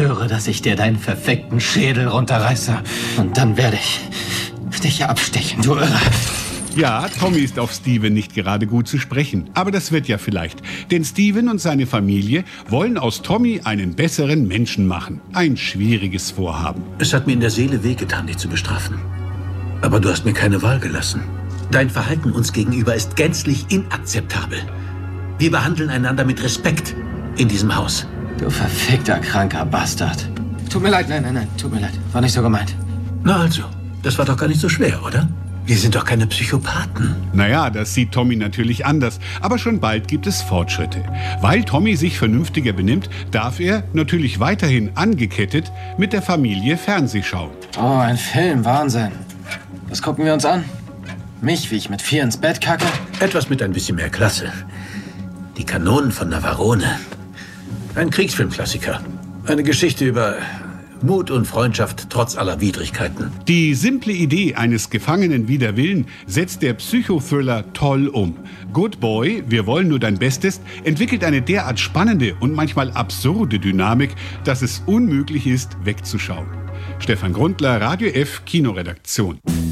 schwöre, dass ich dir deinen verfickten Schädel runterreiße. Und dann werde ich dich abstechen, du Irre. Ja, Tommy ist auf Steven nicht gerade gut zu sprechen. Aber das wird ja vielleicht. Denn Steven und seine Familie wollen aus Tommy einen besseren Menschen machen. Ein schwieriges Vorhaben. Es hat mir in der Seele wehgetan, dich zu bestrafen. Aber du hast mir keine Wahl gelassen. Dein Verhalten uns gegenüber ist gänzlich inakzeptabel. Wir behandeln einander mit Respekt in diesem Haus. Du verfickter, kranker Bastard. Tut mir leid, nein, tut mir leid. War nicht so gemeint. Na also, das war doch gar nicht so schwer, oder? Wir sind doch keine Psychopathen. Naja, das sieht Tommy natürlich anders. Aber schon bald gibt es Fortschritte. Weil Tommy sich vernünftiger benimmt, darf er, natürlich weiterhin angekettet, mit der Familie Fernseh schauen. Oh, ein Film, Wahnsinn. Was gucken wir uns an? Mich, wie ich mit 4 ins Bett kacke? Etwas mit ein bisschen mehr Klasse. Die Kanonen von Navarone. Ein Kriegsfilmklassiker. Eine Geschichte über Mut und Freundschaft trotz aller Widrigkeiten. Die simple Idee eines Gefangenen wider Willen setzt der Psychothriller toll um. Good Boy, wir wollen nur dein Bestes, entwickelt eine derart spannende und manchmal absurde Dynamik, dass es unmöglich ist, wegzuschauen. Stefan Grundler, Radio F, Kinoredaktion.